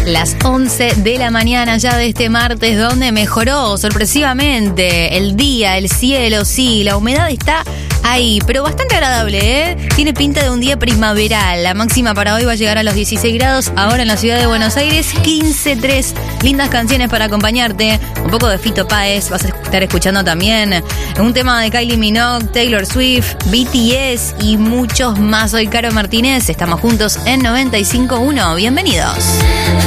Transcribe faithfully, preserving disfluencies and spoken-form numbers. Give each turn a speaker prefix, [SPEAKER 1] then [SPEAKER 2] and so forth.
[SPEAKER 1] Las once de la mañana ya de este martes, donde mejoró sorpresivamente el día, el cielo, sí, la humedad está ahí, pero bastante agradable, ¿eh? Tiene pinta de un día primaveral. La máxima para hoy va a llegar a los dieciséis grados, ahora en la ciudad de Buenos Aires, quince punto tres. Lindas canciones para acompañarte, un poco de Fito Páez, vas a estar escuchando también un tema de Kylie Minogue, Taylor Swift, B T S y muchos más. Soy Caro Martínez, estamos juntos en noventa y cinco punto uno. Bienvenidos.